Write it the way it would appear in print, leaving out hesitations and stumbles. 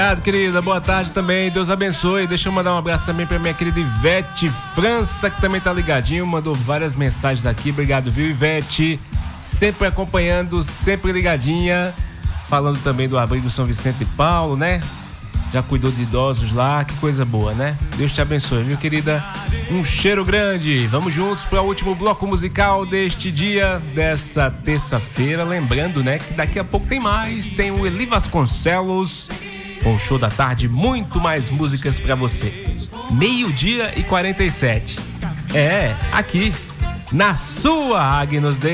Obrigado, querida. Boa tarde também. Deus abençoe. Deixa eu mandar um abraço também pra minha querida Ivete França, que também tá ligadinho. Mandou várias mensagens aqui. Obrigado, viu, Ivete? Sempre acompanhando, sempre ligadinha. Falando também do abrigo São Vicente e Paulo, né? Já cuidou de idosos lá. Que coisa boa, né? Deus te abençoe, viu, querida? Um cheiro grande. Vamos juntos para o último bloco musical deste dia, dessa terça-feira. Lembrando, né, que daqui a pouco tem mais. Tem o Eli Vasconcelos com o show da tarde, muito mais músicas pra você. 12:47. Aqui, na sua Agnus Dei.